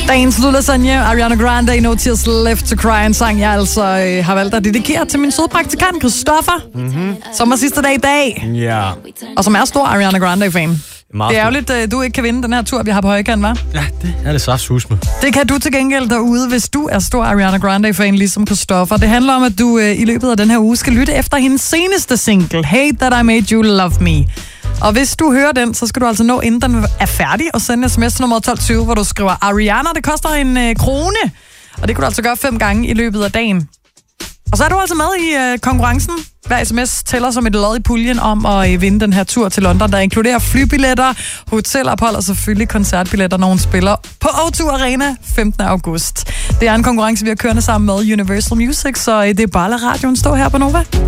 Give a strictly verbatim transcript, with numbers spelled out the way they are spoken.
Dagens Lulasagne, Ariana Grande, No Tears Left to Cry, en sang, jeg altså øh, har valgt at dedikere til min søde praktikant, Christoffer, mm-hmm. som er sidste dag i dag, Ja. og som er stor Ariana Grande-fan. Meget Det er stor. ærgerligt, at du ikke kan vinde den her tur, vi har på højkant, hva'? Ja, det er det saftsus med. Det kan du til gengæld derude, hvis du er stor Ariana Grande-fan, ligesom Christoffer. Det handler om, at du øh, i løbet af den her uge skal lytte efter hendes seneste single, Hate That I Made You Love Me. Og hvis du hører den, så skal du altså nå, inden den er færdig, og sende sms til nummer tolv tyve, hvor du skriver Ariana, det koster en øh, krone. Og det kan du altså gøre fem gange i løbet af dagen. Og så er du altså med i øh, konkurrencen. Hver sms tæller som et lod i puljen om at øh, vinde den her tur til London, der inkluderer flybilletter, hotelophold og selvfølgelig koncertbilletter, når hun spiller på O to Arena femtende august. Det er en konkurrence, vi har kørende sammen med Universal Music, så øh, det er bare at lade radioen stå her på Nova.